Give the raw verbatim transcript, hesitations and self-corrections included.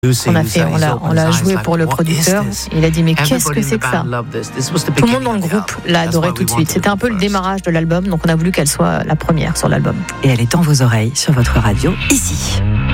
On a fait, on l'a, on l'a joué pour le producteur. Il a dit mais qu'est-ce que c'est que ça ? Tout le monde dans le groupe l'a adoré tout de suite. C'était un peu le démarrage de l'album, donc on a voulu qu'elle soit la première sur l'album. Et elle est dans vos oreilles, sur votre radio, ici.